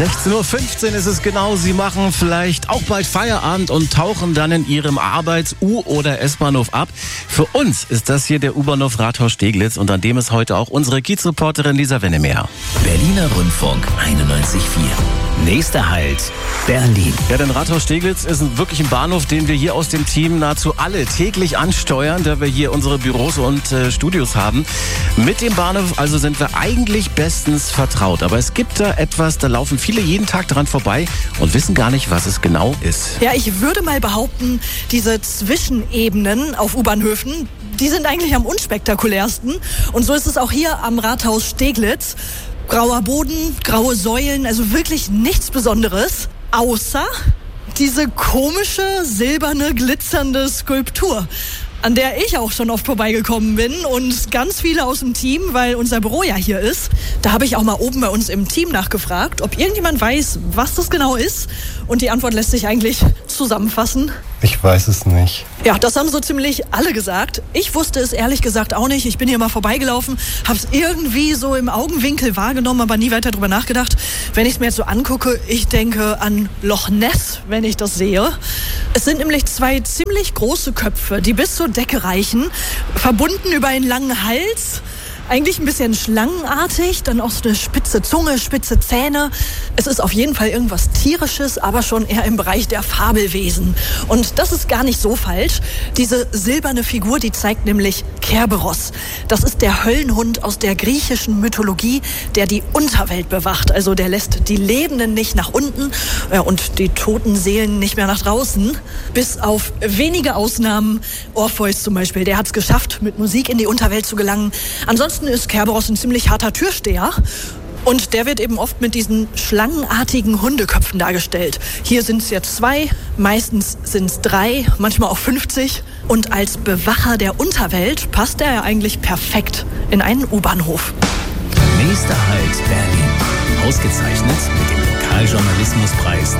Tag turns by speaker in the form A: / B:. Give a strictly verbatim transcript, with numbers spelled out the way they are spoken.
A: sechzehn Uhr fünfzehn ist es genau. Sie machen vielleicht auch bald Feierabend und tauchen dann in Ihrem Arbeits-, U- oder S-Bahnhof ab. Für uns ist das hier der U-Bahnhof Rathaus-Steglitz und an dem ist heute auch unsere Kiezreporterin Lisa Wennemeyer.
B: Berliner Rundfunk einundneunzig Komma vier. Nächster Halt, Berlin.
A: Ja, denn Rathaus-Steglitz ist wirklich ein Bahnhof, den wir hier aus dem Team nahezu alle täglich ansteuern, da wir hier unsere Büros und äh, Studios haben. Mit dem Bahnhof also sind wir eigentlich bestens vertraut. Aber es gibt da etwas, da laufen viele jeden Tag dran vorbei und wissen gar nicht, was es genau ist.
C: Ja, ich würde mal behaupten, diese Zwischenebenen auf U-Bahnhöfen, die sind eigentlich am unspektakulärsten. Und so ist es auch hier am Rathaus Steglitz. Grauer Boden, graue Säulen, also wirklich nichts Besonderes, außer diese komische, silberne, glitzernde Skulptur, an der ich auch schon oft vorbeigekommen bin und ganz viele aus dem Team, weil unser Büro ja hier ist. Da habe ich auch mal oben bei uns im Team nachgefragt, ob irgendjemand weiß, was das genau ist. Und die Antwort lässt sich eigentlich zusammenfassen.
D: Ich weiß es nicht.
C: Ja, das haben so ziemlich alle gesagt. Ich wusste es ehrlich gesagt auch nicht. Ich bin hier mal vorbeigelaufen, habe es irgendwie so im Augenwinkel wahrgenommen, aber nie weiter drüber nachgedacht. Wenn ich es mir jetzt so angucke, ich denke an Loch Ness, wenn ich das sehe. Es sind nämlich zwei ziemlich große Köpfe, die bis zur Decke reichen, verbunden über einen langen Hals. Eigentlich ein bisschen schlangenartig, dann auch so eine spitze Zunge, spitze Zähne. Es ist auf jeden Fall irgendwas Tierisches, aber schon eher im Bereich der Fabelwesen. Und das ist gar nicht so falsch. Diese silberne Figur, die zeigt nämlich Kerberos. Das ist der Höllenhund aus der griechischen Mythologie, der die Unterwelt bewacht. Also der lässt die Lebenden nicht nach unten und die toten Seelen nicht mehr nach draußen. Bis auf wenige Ausnahmen, Orpheus zum Beispiel, der hat es geschafft, mit Musik in die Unterwelt zu gelangen. Ansonsten ist Kerberos ein ziemlich harter Türsteher. Und der wird eben oft mit diesen schlangenartigen Hundeköpfen dargestellt. Hier sind es jetzt zwei, meistens sind es drei, manchmal auch fünfzig. Und als Bewacher der Unterwelt passt er ja eigentlich perfekt in einen U-Bahnhof.
B: Nächster Halt, Berlin. Ausgezeichnet mit dem Lokaljournalismuspreis